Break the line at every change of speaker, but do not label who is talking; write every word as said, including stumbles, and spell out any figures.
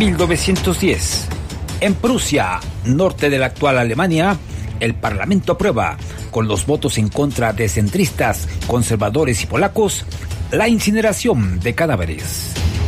mil novecientos diez. En Prusia, norte de la actual Alemania, el Parlamento aprueba, con los votos en contra de centristas, conservadores y polacos, la incineración de cadáveres.